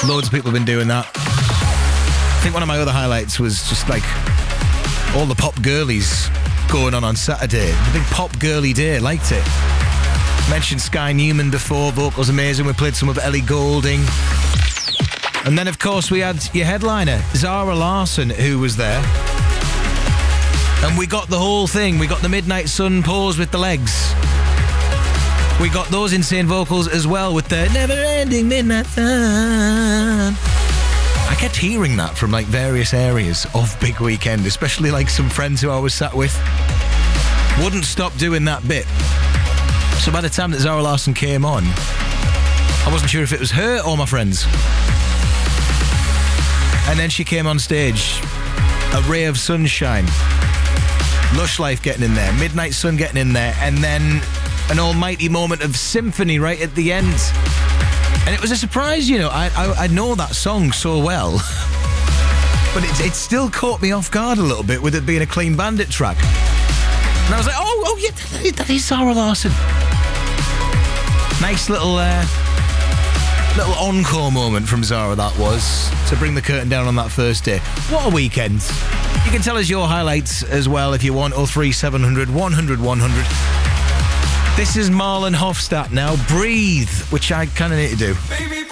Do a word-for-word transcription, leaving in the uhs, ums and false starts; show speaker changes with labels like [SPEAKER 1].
[SPEAKER 1] Loads of people have been doing that. I think one of my other highlights was just like all the pop girlies going on on Saturday. The big pop girly day. Liked it. Mentioned Sky Newman before. Vocals amazing. We played some of Ellie Goulding. And then, of course, we had your headliner, Zara Larsson, who was there. And we got the whole thing. We got the Midnight Sun pose with the legs. We got those insane vocals as well with the never-ending Midnight Sun. I kept hearing that from like various areas of Big Weekend, especially like some friends who I was sat with. Wouldn't stop doing that bit. So by the time that Zara Larsson came on, I wasn't sure if it was her or my friends. And then she came on stage. A ray of sunshine. Lush Life getting in there. Midnight Sun getting in there. And then an almighty moment of symphony right at the end. And it was a surprise, you know. I I, I know that song so well. But it, it still caught me off guard a little bit with it being a Clean Bandit track. And I was like, oh, oh yeah, that, that is Zara Larsson. Nice little, uh, little encore moment from Zara that was, to bring the curtain down on that first day. What a weekend. You can tell us your highlights as well if you want. oh three seven hundred, one hundred, one hundred. This is Marlon Hofstadt now. Breathe, which I kind of need to do.
[SPEAKER 2] Baby,